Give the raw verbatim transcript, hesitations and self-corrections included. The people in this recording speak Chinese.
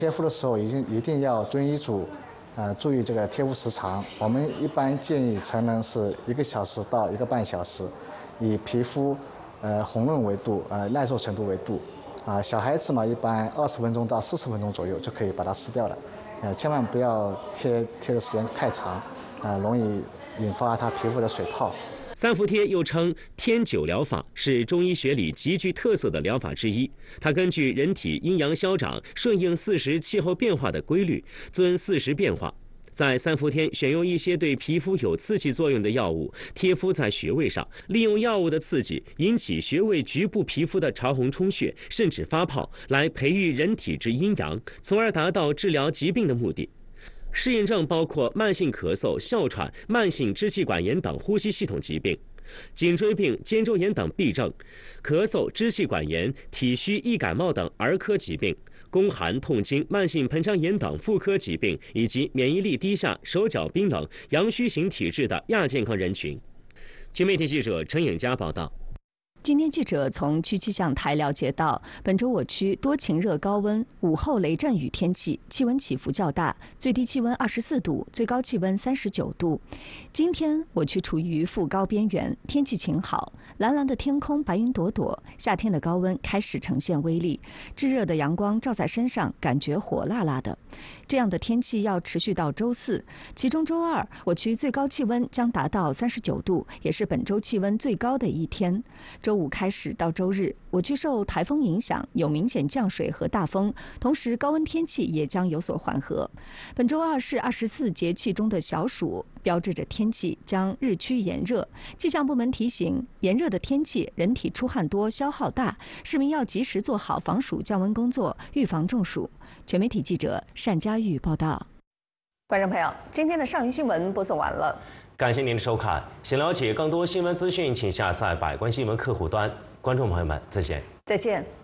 贴敷的时候，一定一定要遵医嘱，呃，注意这个贴敷时长。我们一般建议成人是一个小时到一个半小时，以皮肤呃红润为度，呃耐受程度为度。啊，小孩子嘛，一般二十分钟到四十分钟左右就可以把它撕掉了。呃，千万不要贴贴的时间太长，啊，容易引发他皮肤的水泡。 三伏贴又称天灸疗法，是中医学里极具特色的疗法之一。它根据人体阴阳消长、顺应四时气候变化的规律，遵四时变化，在三伏天选用一些对皮肤有刺激作用的药物，贴敷在穴位上，利用药物的刺激引起穴位局部皮肤的潮红充血，甚至发泡，来培育人体之阴阳，从而达到治疗疾病的目的。 适应症包括慢性咳嗽、哮喘、慢性支气管炎等呼吸系统疾病，颈椎病、肩周炎等痹症，咳嗽、支气管炎、体虚易感冒等儿科疾病，宫寒、痛经、慢性盆腔炎等妇科疾病，以及免疫力低下、手脚冰冷、阳虚型体质的亚健康人群。全媒体记者陈颖佳报道。 今天记者从区气象台了解到，本周我区多晴热高温、午后雷阵雨天气，气温起伏较大，最低气温二十四度，最高气温三十九度。今天我区处于副高边缘，天气晴好，蓝蓝的天空，白云朵朵，夏天的高温开始呈现威力，炙热的阳光照在身上，感觉火辣辣的。这样的天气要持续到周四，其中周二我区最高气温将达到三十九度，也是本周气温最高的一天。周五开始到周日，我区受台风影响，有明显降水和大风，同时高温天气也将有所缓和。本周二是二十四节气中的小暑，标志着天气将日趋炎热。气象部门提醒，炎热的天气，人体出汗多，消耗大，市民要及时做好防暑降温工作，预防中暑。全媒体记者单佳玉报道。 观众朋友，今天的上云新闻播送完了。 感谢您的收看。想了解更多新闻资讯，请下载百官新闻客户端。观众朋友们，再见。 再见。